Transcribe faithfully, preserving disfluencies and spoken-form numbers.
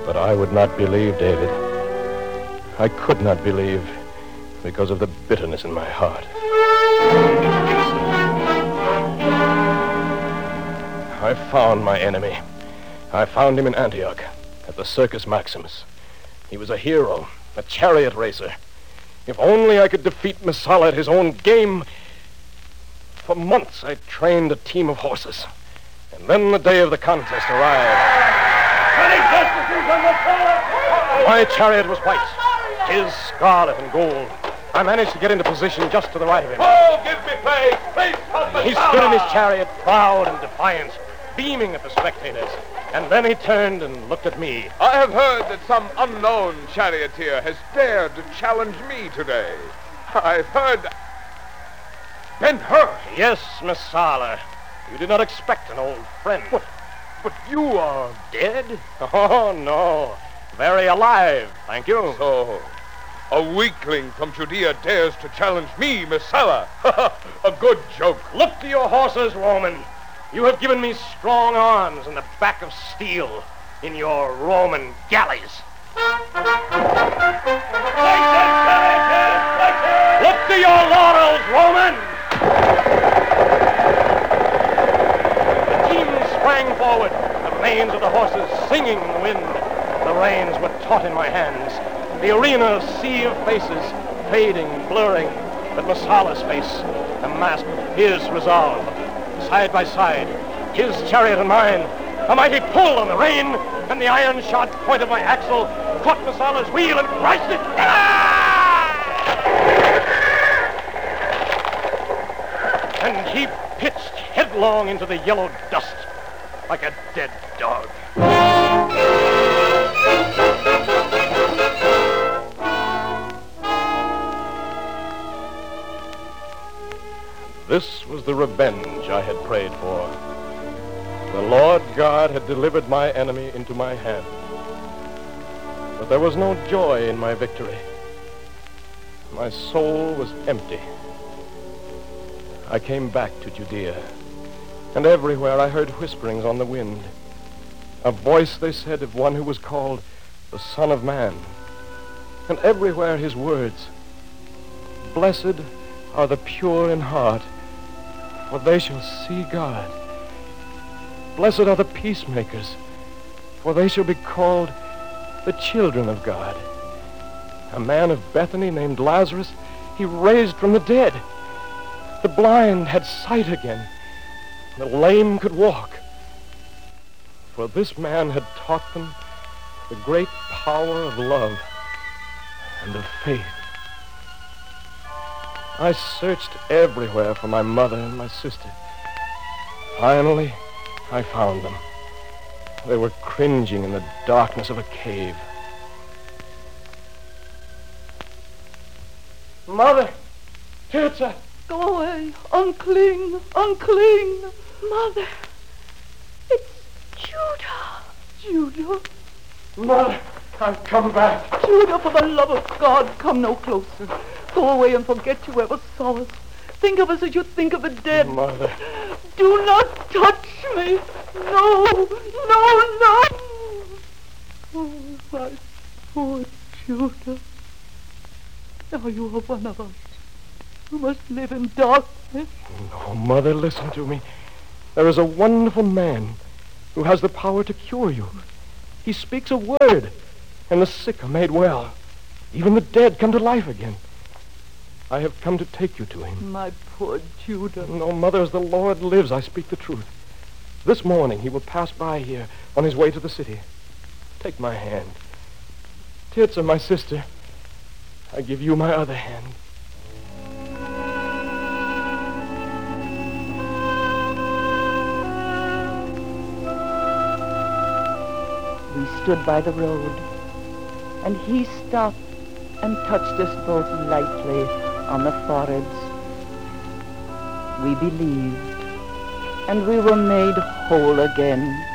But I would not believe, David. I could not believe because of the bitterness in my heart. I found my enemy. I found him in Antioch, at the Circus Maximus. He was a hero, a chariot racer. If only I could defeat Messala at his own game. For months I trained a team of horses. And then the day of the contest arrived. My chariot was white, his scarlet and gold. I managed to get into position just to the right of him. Oh, give me place! Please help me! He stood in his chariot, proud and defiant, beaming at the spectators. And then he turned and looked at me. I have heard that some unknown charioteer has dared to challenge me today. I've heard... Ben-Hur! Yes, Messala. You did not expect an old friend. But, but you are... Dead? Oh, no. Very alive, thank you. So, a weakling from Judea dares to challenge me, Messala. A good joke. Look to your horses, Roman. You have given me strong arms and the back of steel in your Roman galleys. Look to your laurels, Roman! The team sprang forward, the manes of the horses singing in the wind. The reins were taut in my hands. The arena, a sea of faces, fading, blurring, but Messala's face, a mask of fierce resolve. Side by side, his chariot and mine, a mighty pull on the rein, and the iron-shod point of my axle caught Messala's wheel and crushed it. Ah! And he pitched headlong into the yellow dust like a dead dog. This was the revenge I had prayed for. The Lord God had delivered my enemy into my hand. But there was no joy in my victory. My soul was empty. I came back to Judea, and everywhere I heard whisperings on the wind. A voice, they said, of one who was called the Son of Man. And everywhere his words, "Blessed are the pure in heart, for they shall see God. Blessed are the peacemakers, for they shall be called the children of God." A man of Bethany named Lazarus, he raised from the dead. The blind had sight again. The lame could walk. For this man had taught them the great power of love and of faith. I searched everywhere for my mother and my sister. Finally, I found them. They were cringing in the darkness of a cave. Mother! Tirza! Go away. Unclean. Unclean. Mother. It's Judah. Judah. Mother, I've come back. Judah, for the love of God, come no closer. Go away and forget you ever saw us. Think of us as you think of the dead. Mother. Do not touch me. No, no, no. Oh, my poor Judah. Now you are one of us. You must live in darkness. No, Mother, listen to me. There is a wonderful man who has the power to cure you. He speaks a word, and the sick are made well. Even the dead come to life again. I have come to take you to him. My poor Judah. No, Mother, as the Lord lives, I speak the truth. This morning he will pass by here on his way to the city. Take my hand. Tirza, my sister, I give you my other hand. We stood by the road, and he stopped and touched us both lightly on the foreheads. We believed, and we were made whole again.